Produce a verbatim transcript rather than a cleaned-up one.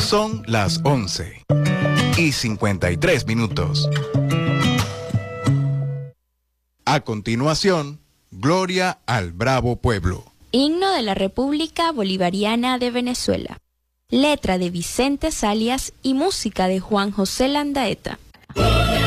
Son las once y cincuenta y tres minutos. A continuación, Gloria al Bravo Pueblo. Himno de la República Bolivariana de Venezuela. Letra de Vicente Salias y música de Juan José Landaeta.